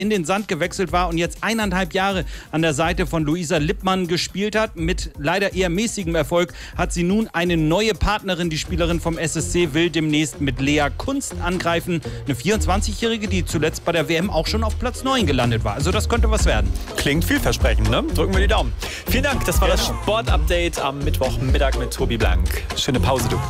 in den Sand gewechselt war und jetzt 1,5 Jahre an der Seite von Luisa Lippmann gespielt hat. Mit leider eher mäßigem Erfolg hat sie nun eine neue Partnerin. Die Spielerin vom SSC will demnächst mit Lea Kunst angreifen. Eine 24-Jährige, die zuletzt bei der WM auch schon auf Platz 9 gelandet war. Also das könnte was werden. Klingt vielversprechend, ne? Drücken wir die Daumen. Vielen Dank, das war das Sportupdate am Mittwochmittag mit Tobi Blank. Schöne Pause, du.